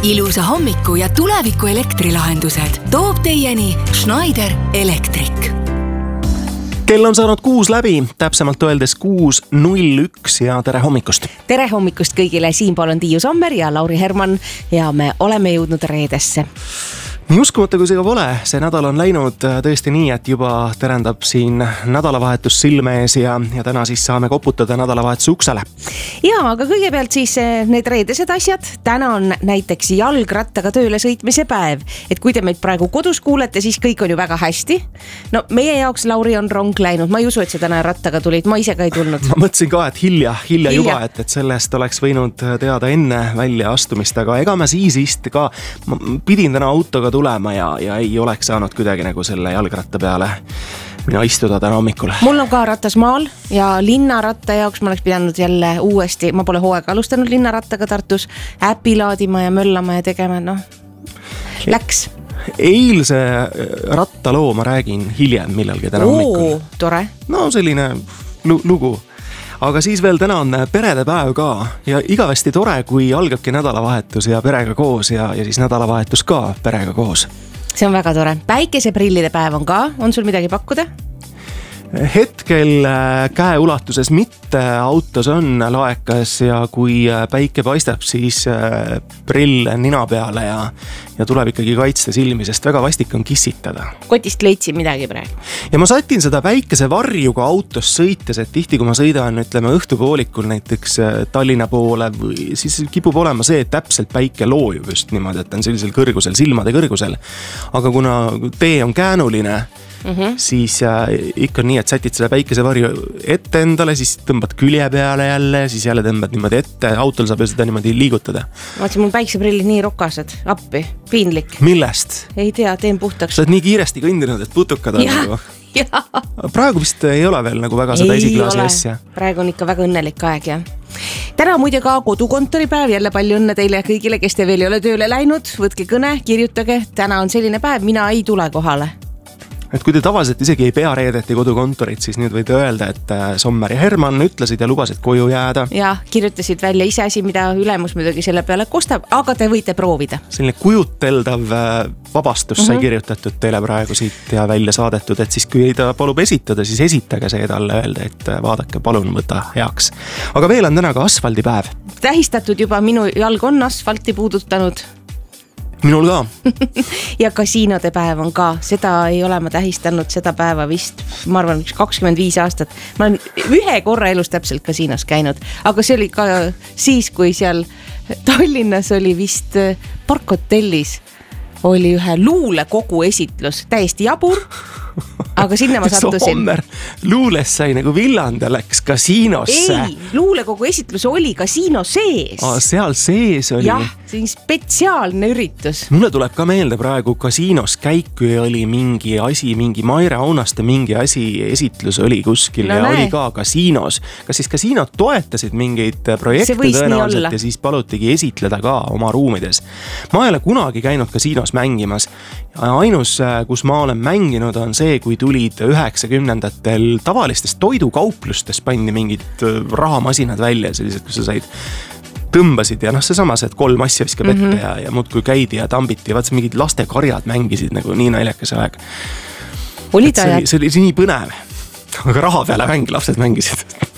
Ilusa hommiku ja tuleviku elektrilahendused toob teieni Schneider Electric. Kell on saanud 6 läbi, täpsemalt öeldes 6:01 ja tere hommikust. Tere hommikust kõigile, siinpool on Tiiu Sommer ja Lauri Herman ja me oleme jõudnud reedesse. Nii uskumata kui see ka pole, see nädal on läinud tõesti nii, et juba terendab siin nädalavahetus silme ees ja täna siis saame koputada nädalavahetuse uksele. Ja, aga kõigepealt siis need reedesed asjad. Täna on näiteks jalgrattaga tööle sõitmise päev. Et kui te meid praegu kodus kuulete, siis kõik on ju väga hästi. No meie jaoks, Lauri, on rong läinud. Ma ei usu, et sa täna rattaga tulid. Ma ise ka ei tulnud. Ma mõtlesin ka, et hilja juba, et sellest oleks võinud teada enne välja astumist, aga ega ma siis vist ka pidin täna autoga tulema ja ei oleks saanud kuidagi nagu selle jalgratta peale mina istuda täna hommikul. Mul on ka ratas maal ja linnaratta jaoks ma oleks pidanud jälle uuesti, ma pole hooaega alustanud linnarattaga Tartus, äpi laadima ja möllama ja tegema, läks. Eilse rattaloo ma räägin hiljem millalgi täna hommikul. Tore. No selline lugu. Aga siis veel täna on perede päev ka ja igavesti tore, kui algabki nädalavahetus ja perega koos ja siis nädalavahetus ka perega koos. See on väga tore. Päikeseprillide päev on ka. On sul midagi pakkuda? Hetkel käeulatuses mitte, autos on laekas ja kui päike paistab, siis prill nina peale ja tuleb ikkagi kaitsta silmi, sest väga vastik on kissitada. Kotist leidsin midagi praegu. Ja ma satin seda päikese varjuga autos sõites, et tihti kui ma sõidan, ütleme õhtupoolikul näiteks Tallinna poole või siis kipub olema see, et täpselt päike loojub just niimoodi, et on sellisel kõrgusel, silmade kõrgusel. Aga kuna tee on käänuline, siis ikka on nii, et sätid selle päikesevarju ette endale, siis tõmbad külje peale jälle, siis jälle tõmbad niimoodi ette, autol saab ju seda niimoodi liigutada. Vaatsin, mul päikeseprillid nii rokased, appi, piinlik. Millest? Ei tea, teen puhtaks. Sa oled nii kiiresti kõndinud, et putukad on nagu. Ja. Praegu vist ei ole veel nagu väga seda esiklaasi asja. Praegu on ikka väga õnnelik aeg, jah. Täna muide ka kodukontoripäev, jälle palju õnne teile kõigile, kes te veel ei ole tööle läinud, võtke kõne, kirjutage, täna on selline päev, mina ei tule kohale. Et kui te tavaliselt isegi ei pea reedeti kodukontorit, siis nüüd võite öelda, et Sommer ja Herman ütlesid ja lubasid koju jääda. Ja, kirjutasid välja ise asi, mida ülemus muidugi selle peale kostab, aga te võite proovida. Selline kujuteldav vabastus sai kirjutatud teile praegu siit ja välja saadetud, et siis kui ta palub esitada, siis esitage see talle öelda, et vaadake, palun võta heaks. Aga veel on täna ka asfaldipäev. Tähistatud juba minu jalg on asfalti puudutanud. Minul ka. Ja kasiinode päev on ka. Seda ei ole ma tähistanud seda päeva vist, ma arvan, 25 aastat. Ma olen ühe korra elus täpselt kasiinos käinud, aga see oli ka siis, kui seal Tallinnas oli vist parkhotellis oli ühe luulekogu esitlus, täiesti jabur, aga sinna ma sattusin. Sommer luules sai nagu Villanda läks kasiinosse. Ei, luulekogu esitlus oli kasiino sees. Seal sees oli? Jah, see on spetsiaalne üritus. Mulle tuleb ka meelde praegu kasiinos käiku oli mingi asi, mingi Maire Aunaste mingi asi esitlus oli kuskil ja oli ka kasiinos. Kas siis kasiinod toetasid mingeid projekte tõenäoliselt ja siis palutigi esitleda ka oma ruumides. Ma ei ole kunagi käinud kasiinos mängimas. Ainus, kus ma olen mänginud, on see, kui tulid 90-ndatel tavalistes toidukauplustest pandi mingid rahamasinad välja, sellised, kus sa said tõmbasid ja seesama see, et 3 asja viskab ette ja muudkui käidi ja tambiti. Vaat mingid lastekarjad mängisid nagu nii naljakas aeg. See oli nii põnev. Aga raha peale lapsed mängisid.